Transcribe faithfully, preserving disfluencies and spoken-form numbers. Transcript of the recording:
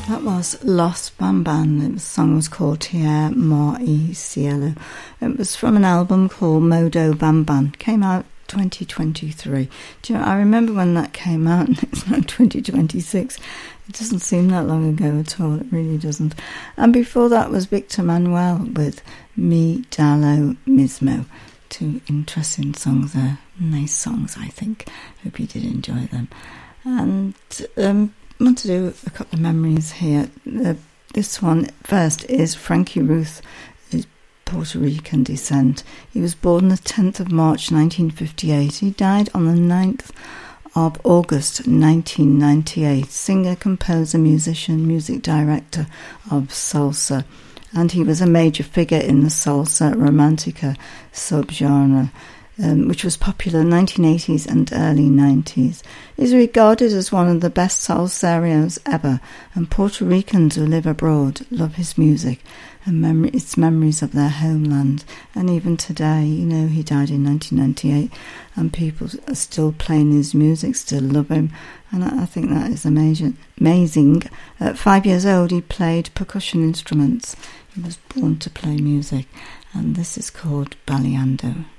That was Los Bamban. The song was called Tierra Mar y Cielo. It was from an album called Modo Bamban. It came out twenty twenty-three. Do you know, I remember when that came out, and it's now twenty twenty-six. It doesn't seem that long ago at all. It really doesn't. And before that was Victor Manuel with Mi Dallo Mismo. Two interesting songs there. Nice songs, I think. Hope you did enjoy them. And um, I want to do a couple of memories here. Uh, this one first is Frankie Ruth, is Puerto Rican descent. He was born the tenth of March nineteen fifty-eight. He died on the ninth of August nineteen ninety-eight. Singer, composer, musician, music director of salsa. And he was a major figure in the salsa romantica subgenre, Um, which was popular in the nineteen eighties and early nineties. Is regarded as one of the best salserios ever, and Puerto Ricans who live abroad love his music and mem- its memories of their homeland. And even today, you know, he died in nineteen ninety-eight, and people are still playing his music, still love him, and I, I think that is amazing. amazing. At five years old, he played percussion instruments. He was born to play music, and this is called Baleando.